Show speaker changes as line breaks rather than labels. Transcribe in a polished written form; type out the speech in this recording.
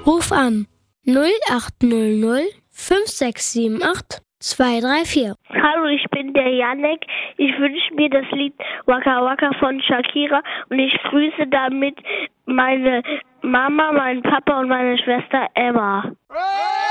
Ruf an 0800 5678 234.
Hallo, ich bin der Janek. Ich wünsche mir das Lied Waka Waka von Shakira und ich grüße damit meine Mama, meinen Papa und meine Schwester Emma.